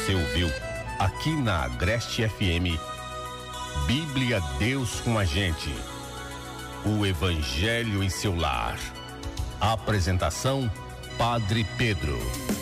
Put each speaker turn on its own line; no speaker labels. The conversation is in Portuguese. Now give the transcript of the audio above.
Você ouviu aqui na Agreste FM, Bíblia Deus com a gente. O Evangelho em seu lar. Apresentação, Padre Pedro.